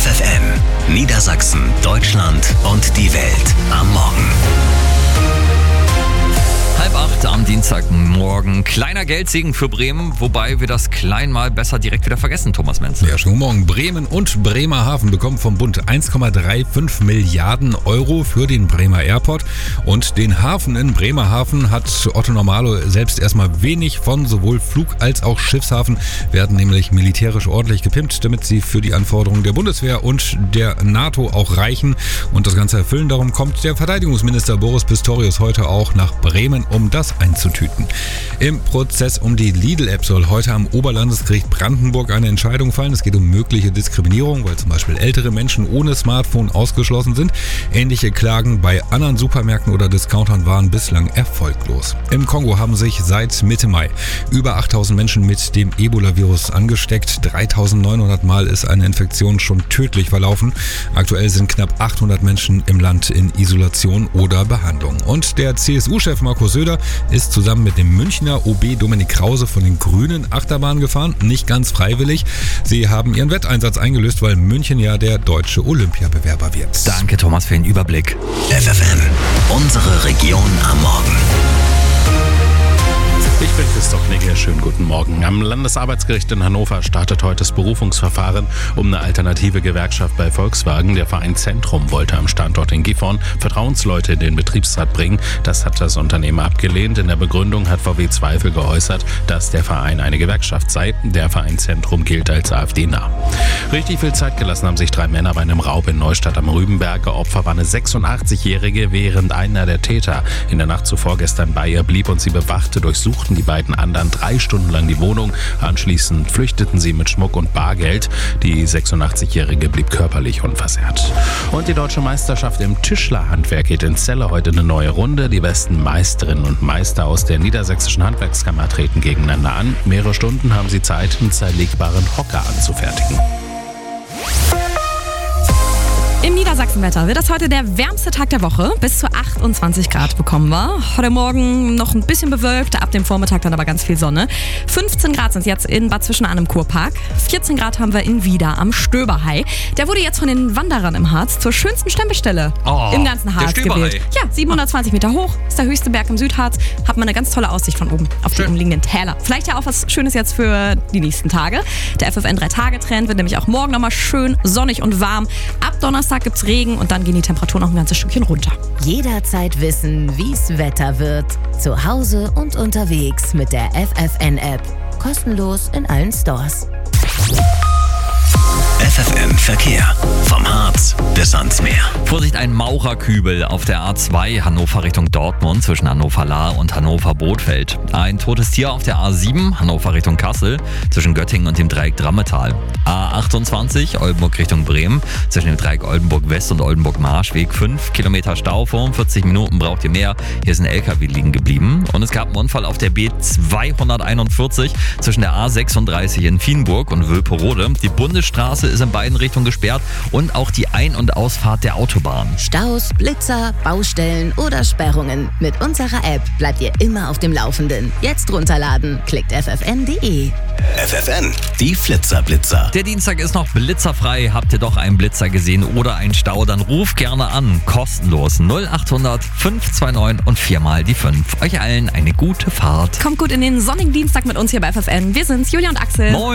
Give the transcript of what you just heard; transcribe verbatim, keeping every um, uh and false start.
F F N, Niedersachsen, Deutschland und die Welt am Morgen. Halb acht am Dienstagmorgen. Kleiner Geldsegen für Bremen, wobei wir das Klein mal besser direkt wieder vergessen, Thomas Menzel. Ja, schönen Morgen. Bremen und Bremerhaven bekommen vom Bund eins Komma fünfunddreißig Milliarden Euro für den Bremer Airport. Und den Hafen in Bremerhaven hat Otto Normalo selbst erstmal wenig von. Sowohl Flug- als auch Schiffshafen werden nämlich militärisch ordentlich gepimpt, damit sie für die Anforderungen der Bundeswehr und der NATO auch reichen und das Ganze erfüllen. Darum kommt der Verteidigungsminister Boris Pistorius heute auch nach Bremen, um das einzutüten. Im Prozess um die Lidl-App soll heute am Oberlandesgericht Brandenburg eine Entscheidung fallen. Es geht um mögliche Diskriminierung, weil zum Beispiel ältere Menschen ohne Smartphone ausgeschlossen sind. Ähnliche Klagen bei anderen Supermärkten oder Discountern waren bislang erfolglos. Im Kongo haben sich seit Mitte Mai über achttausend Menschen mit dem Ebola-Virus angesteckt. dreitausendneunhundert Mal ist eine Infektion schon tödlich verlaufen. Aktuell sind knapp achthundert Menschen im Land in Isolation oder Behandlung. Und der C S U-Chef Markus Söder ist zusammen mit dem Münchner O B Dominik Krause von den Grünen Achterbahn gefahren. Nicht ganz freiwillig. Sie haben ihren Wetteinsatz eingelöst, weil München ja der deutsche Olympiabewerber wird. Danke, Thomas, für den Überblick. F F N, unsere Region am Morgen. Ich bin Christoph Nigge, schönen guten Morgen. Am Landesarbeitsgericht in Hannover startet heute das Berufungsverfahren um eine alternative Gewerkschaft bei Volkswagen. Der Verein Zentrum wollte am Standort in Gifhorn Vertrauensleute in den Betriebsrat bringen. Das hat das Unternehmen abgelehnt. In der Begründung hat V W Zweifel geäußert, dass der Verein eine Gewerkschaft sei. Der Verein Zentrum gilt als AfD-nah. Richtig viel Zeit gelassen haben sich drei Männer bei einem Raub in Neustadt am Rübenberger. Opfer war eine sechsundachtzigjährige, während einer der Täter in der Nacht zuvor gestern bei ihr blieb und sie bewachte, durchsuchten die beiden anderen drei Stunden lang die Wohnung. Anschließend flüchteten sie mit Schmuck und Bargeld. Die sechsundachtzigjährige blieb körperlich unversehrt. Und die deutsche Meisterschaft im Tischlerhandwerk geht in Celle heute eine neue Runde. Die besten Meisterinnen und Meister aus der niedersächsischen Handwerkskammer treten gegeneinander an. Mehrere Stunden haben sie Zeit, einen zerlegbaren Hocker anzufertigen. Im Niedersachsenwetter wird das heute der wärmste Tag der Woche. Bis zu achtundzwanzig Grad bekommen wir. Heute Morgen noch ein bisschen bewölkt, ab dem Vormittag dann aber ganz viel Sonne. fünfzehn Grad sind es jetzt in Bad Zwischenahn im Kurpark. vierzehn Grad haben wir in Wieder am Stöberhai. Der wurde jetzt von den Wanderern im Harz zur schönsten Stempelstelle oh, im ganzen Harz gewählt. Ja, siebenhundertzwanzig Meter hoch, ist der höchste Berg im Südharz. Hat man eine ganz tolle Aussicht von oben auf die umliegenden Täler. Vielleicht ja auch was Schönes jetzt für die nächsten Tage. Der F F N drei Tage Trend wird nämlich auch morgen nochmal schön sonnig und warm. Ab Donnerstag gibt's Regen und dann gehen die Temperaturen noch ein ganzes Stückchen runter. Jederzeit wissen, wie's Wetter wird. Zu Hause und unterwegs mit der F F N-App. Kostenlos in allen Stores. F F N Verkehr. Vom Harz bis ans Meer. Vorsicht, ein Maurerkübel auf der A zwei Hannover Richtung Dortmund zwischen Hannover-Lahr und Hannover-Bothfeld. Ein totes Tier auf der A sieben Hannover Richtung Kassel zwischen Göttingen und dem Dreieck Drammetal. A achtundzwanzig Oldenburg Richtung Bremen zwischen dem Dreieck Oldenburg-West und Oldenburg-Marschweg. fünf Kilometer Stau, fünfundvierzig Minuten braucht ihr mehr. Hier ist ein L K W liegen geblieben. Und es gab einen Unfall auf der B zweihunderteinundvierzig zwischen der A sechsunddreißig in Vienburg und Wülperode. Die Bundesstraße ist in beiden Richtungen gesperrt und auch die Ein- und Ausfahrt der Autobahn. Staus, Blitzer, Baustellen oder Sperrungen. Mit unserer App bleibt ihr immer auf dem Laufenden. Jetzt runterladen. Klickt f f n punkt d e. F F N, die Flitzerblitzer. Der Dienstag ist noch blitzerfrei. Habt ihr doch einen Blitzer gesehen oder einen Stau, dann ruft gerne an. Kostenlos null achthundert fünf zwei neun und viermal die fünf. Euch allen eine gute Fahrt. Kommt gut in den sonnigen Dienstag mit uns hier bei F F N. Wir sind's, Julia und Axel. Moin.